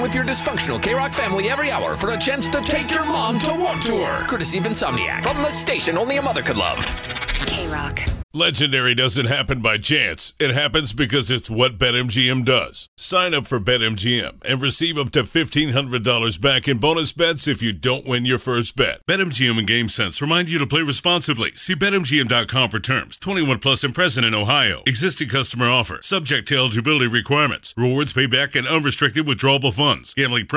with your dysfunctional K-Rock family every hour for a chance to take your mom to Warped Tour. Courtesy of Insomniac. From the station only a mother could love. K-Rock. Legendary doesn't happen by chance. It happens because it's what BetMGM does. Sign up for BetMGM and receive up to $1,500 back in bonus bets if you don't win your first bet. BetMGM and GameSense remind you to play responsibly. See BetMGM.com for terms. 21 plus and present in Ohio. Existing customer offer. Subject to eligibility requirements. Rewards payback and unrestricted withdrawable funds. Gambling